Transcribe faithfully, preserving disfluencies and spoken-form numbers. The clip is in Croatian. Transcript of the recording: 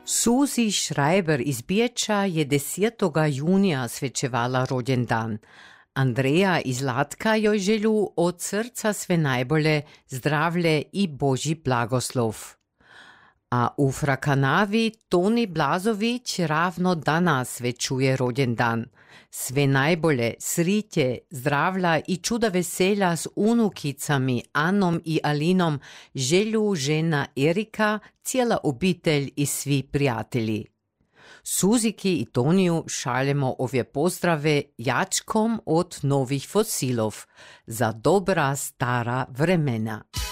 Suzy Schreiber iz Bieča je desetega junija svečevala rođendan. Andreja iz Latka joj želju od srca sve najbolje, zdravlje i Božji blagoslov. A u Frakanavi Toni Blazović ravno danas svečuje rođendan. Sve najbolje, sritje, zdravlja i čuda veselja s unukicami Anom i Alinom želju žena Erika, cijela obitelj i svi prijatelji. Suziki i Toniju šaljemo ove pozdrave jačkom od novih fosilov za dobra stara vremena.